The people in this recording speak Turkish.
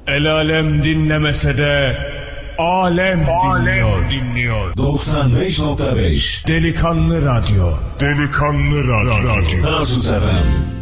El alem dinlemese de alem dinliyor. 95.5 Delikanlı Radyo. Tarsus FM.